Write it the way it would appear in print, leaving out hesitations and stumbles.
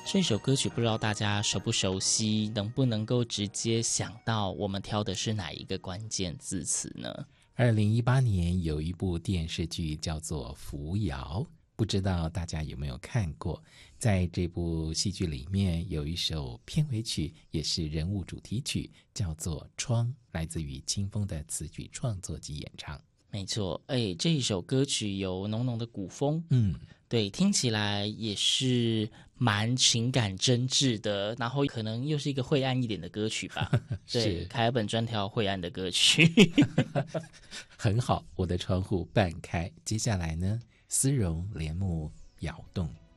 这首歌曲不知道大家熟不熟悉，能不能够直接想到我们挑的是哪一个关键字词呢 ？2018年有一部电视剧叫做《扶摇》，不知道大家有没有看过？在这部戏剧里面有一首片尾曲，也是人物主题曲，叫做《窗》，来自于清风的词曲创作及演唱。 没错，这一首歌曲有浓浓的古风，对，听起来也是蛮情感真挚的，然后可能又是一个晦暗一点的歌曲吧。对，凯尔本专挑晦暗的歌曲。 很好，我的窗户半开。接下来呢，丝绒帘幕摇动。